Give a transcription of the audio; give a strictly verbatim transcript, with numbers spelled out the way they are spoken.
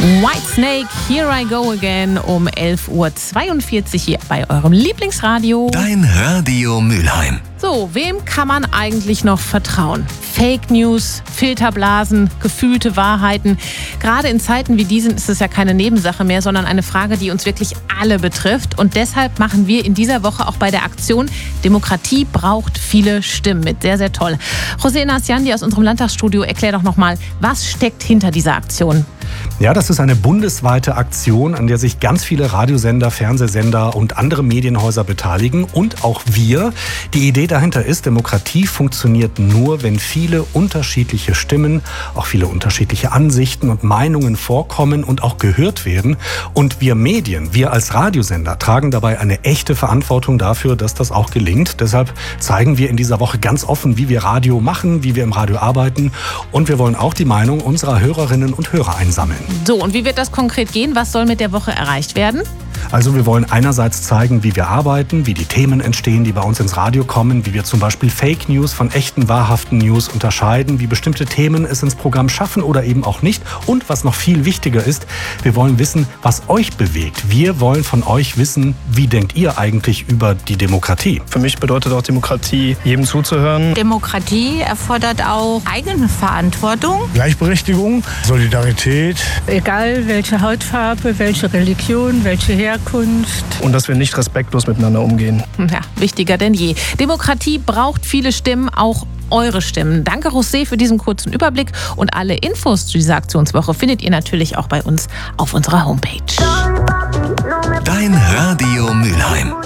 Whitesnake, Here I Go Again um elf Uhr zweiundvierzig hier bei eurem Lieblingsradio. Dein Radio Mülheim. So, wem kann man eigentlich noch vertrauen? Fake News, Filterblasen, gefühlte Wahrheiten. Gerade in Zeiten wie diesen ist es ja keine Nebensache mehr, sondern eine Frage, die uns wirklich alle betrifft. Und deshalb machen wir in dieser Woche auch bei der Aktion Demokratie braucht viele Stimmen mit. Sehr, sehr toll. José Nasiandi aus unserem Landtagsstudio, erklär doch nochmal, was steckt hinter dieser Aktion? Ja, das ist eine bundesweite Aktion, an der sich ganz viele Radiosender, Fernsehsender und andere Medienhäuser beteiligen. Und auch wir. Die Idee dahinter ist, Demokratie funktioniert nur, wenn viele unterschiedliche Stimmen, auch viele unterschiedliche Ansichten und Meinungen vorkommen und auch gehört werden. Und wir Medien, wir als Radiosender, tragen dabei eine echte Verantwortung dafür, dass das auch gelingt. Deshalb zeigen wir in dieser Woche ganz offen, wie wir Radio machen, wie wir im Radio arbeiten. Und wir wollen auch die Meinung unserer Hörerinnen und Hörer einsammeln. So, und wie wird das konkret gehen? Was soll mit der Woche erreicht werden? Also wir wollen einerseits zeigen, wie wir arbeiten, wie die Themen entstehen, die bei uns ins Radio kommen, wie wir zum Beispiel Fake News von echten, wahrhaften News unterscheiden, wie bestimmte Themen es ins Programm schaffen oder eben auch nicht. Und was noch viel wichtiger ist, wir wollen wissen, was euch bewegt. Wir wollen von euch wissen, wie denkt ihr eigentlich über die Demokratie? Für mich bedeutet auch Demokratie, jedem zuzuhören. Demokratie erfordert auch Eigenverantwortung. Gleichberechtigung, Solidarität. Egal welche Hautfarbe, welche Religion, welche Herkunft. Und dass wir nicht respektlos miteinander umgehen. Ja, wichtiger denn je. Demokratie braucht viele Stimmen, auch eure Stimmen. Danke, José, für diesen kurzen Überblick. Und alle Infos zu dieser Aktionswoche findet ihr natürlich auch bei uns auf unserer Homepage. Dein Radio Mülheim.